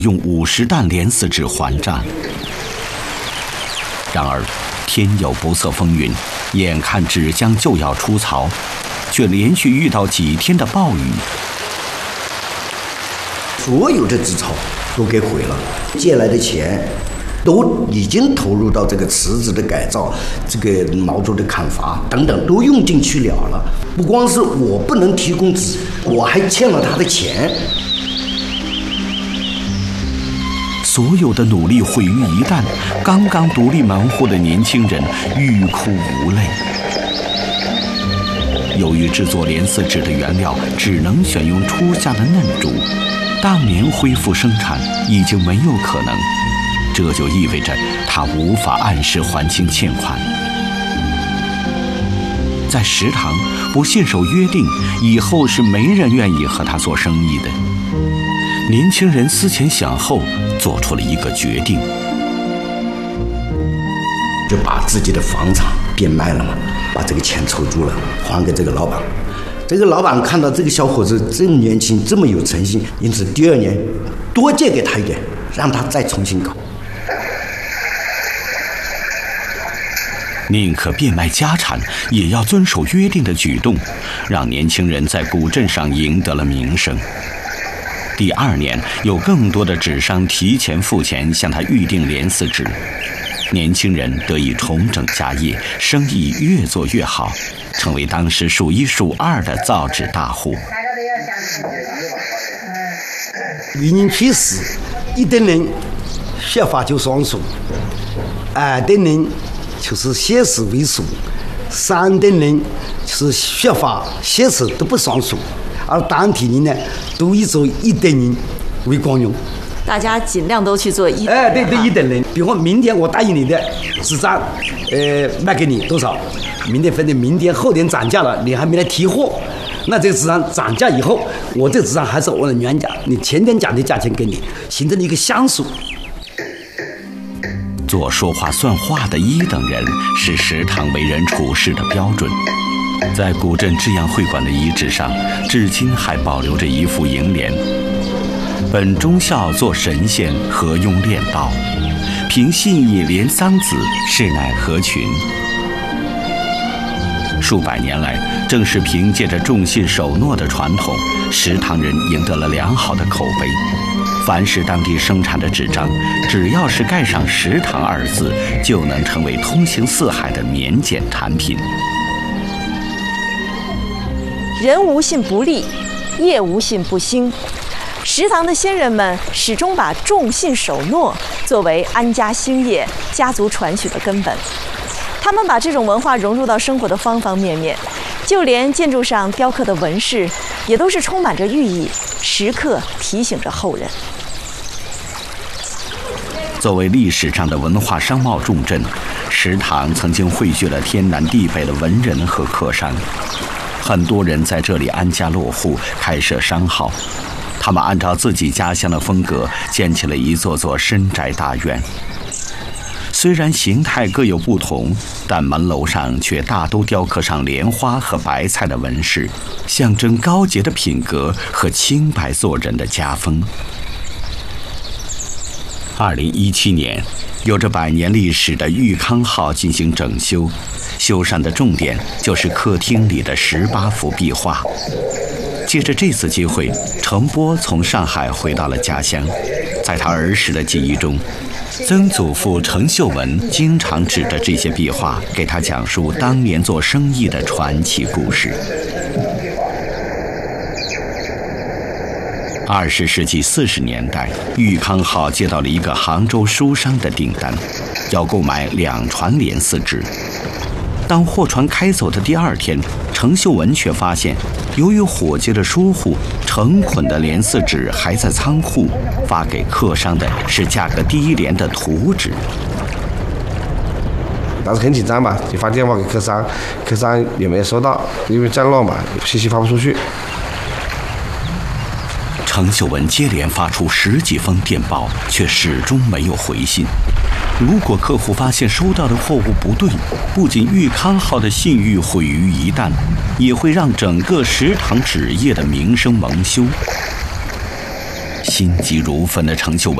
用50担连四纸还债。然而，天有不测风云，眼看纸浆就要出槽，却连续遇到几天的暴雨， 所有的纸钞都给毁了，借来的钱都已经投入到这个池子的改造、这个毛竹的砍伐等等，都用进去了。不光是我不能提供纸，我还欠了他的钱。 所有的努力毁于一旦，刚刚独立门户的年轻人欲哭无泪。由于制作连四纸的原料只能选用初夏的嫩竹，当年恢复生产已经没有可能，这就意味着他无法按时还清欠款。在食堂不信守约定，以后是没人愿意和他做生意的。年轻人思前想后，做出了一个决定， 就把自己的房产变卖了嘛，把这个钱筹足了，还给这个老板。这个老板看到这个小伙子这么年轻，这么有诚信，因此第2年多借给他一点，让他再重新搞。 宁可变卖家产，也要遵守约定的举动，让年轻人在古镇上赢得了名声。第2年，有更多的纸商提前付钱向他预订连四纸，年轻人得以重整家业，生意越做越好，成为当时数1数2的造纸大户。 1人去世，1等人血法就双数，2等人就是血死为数，3等人就是血法血死都不双数。而当地人呢，都以做1等人为光荣。 大家尽量都去做1等人。 对1等人。比如说明天我答应你的纸张，卖给你多少？明天分的，明天后天涨价了，你还没来提货，那这个纸张涨价以后，我这纸张还是我的原价，你前天讲的价钱给你，形成了一个相属。 做说话算话的1等人是食堂为人处事的标准。在古镇制洋会馆的遗址上，至今还保留着一副楹联：本忠孝做神仙，何用练道？凭信义连桑梓，是乃何群？数百年来，正是凭借着重信守诺的传统，食堂人赢得了良好的口碑。凡是当地生产的纸张，只要是盖上食堂2字，就能成为通行四海的免检产品。 人无信不立，业无信不兴。食堂的先人们始终把重信守诺作为安家兴业、家族传续的根本。他们把这种文化融入到生活的方方面面，就连建筑上雕刻的纹饰，也都是充满着寓意，时刻提醒着后人。 作为历史上的文化商贸重镇，食堂曾经汇聚了天南地北的文人和客商。很多人在这里安家落户，开设商号。他们按照自己家乡的风格，建起了一座座深宅大院。虽然形态各有不同，但门楼上却大都雕刻上莲花和白菜的纹饰，象征高洁的品格和清白做人的家风。2017年，有着100年历史的裕康号进行整修，修缮的重点就是客厅里的18幅壁画。借着这次机会，程波从上海回到了家乡。在他儿时的记忆中，曾祖父程秀文经常指着这些壁画给他讲述当年做生意的传奇故事。20世纪40年代，裕康号接到了一个杭州书商的订单，要购买2船连四纸。当货船开走的第2天，程秀文却发现，由于伙计的疏忽，成捆的连四纸还在仓库，发给客商的是价格低廉的图纸。 当时很紧张嘛，就发电话给客商，客商也没有收到，因为降落嘛，信息发不出去。 程秀文接连发出10几封电报，却始终没有回信。如果客户发现收到的货物不对，不仅裕康号的信誉毁于一旦，也会让整个食堂纸业的名声蒙羞。 心急如焚地成就